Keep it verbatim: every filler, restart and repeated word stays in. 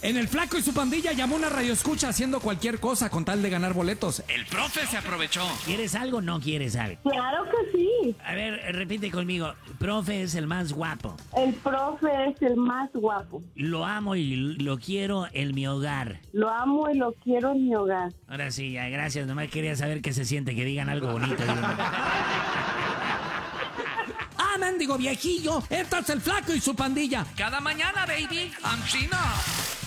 En el Flaco y su pandilla llamó una radioescucha haciendo cualquier cosa con tal de ganar boletos. El profe se aprovechó. ¿Quieres algo o no quieres algo? Claro que sí. A ver, repite conmigo. Profe es el más guapo. El profe es el más guapo. Lo amo y lo quiero en mi hogar. Lo amo y lo quiero en mi hogar. Ahora sí, ya, gracias. Nomás quería saber qué se siente, que digan algo bonito. ¡Ah, mendigo viejillo! ¡Este es el Flaco y su pandilla! ¡Cada mañana, baby! ¡I'm China!